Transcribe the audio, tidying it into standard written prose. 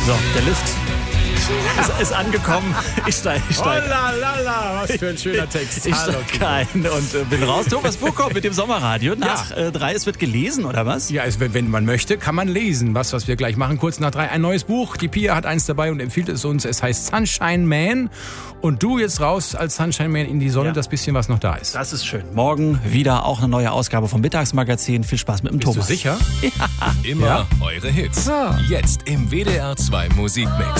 So, der Lift ist angekommen. Ich steige. Oh la la la, was für ein schöner Text. Ich Hallo, steige ein und bin raus. Thomas Buchkow mit dem Sommerradio. Nach 3, es wird gelesen, oder was? Ja, wenn man möchte, kann man lesen. Was wir gleich machen, kurz nach 3. Ein neues Buch. Die Pia hat eins dabei und empfiehlt es uns. Es heißt Sunshine Man. Und du jetzt raus als Sunshine Man in die Sonne, das bisschen, was noch da ist. Das ist schön. Morgen wieder auch eine neue Ausgabe vom Mittagsmagazin. Viel Spaß mit dem Thomas. Bist du sicher? Immer eure Hits. Jetzt im WDR 2 Musikmix.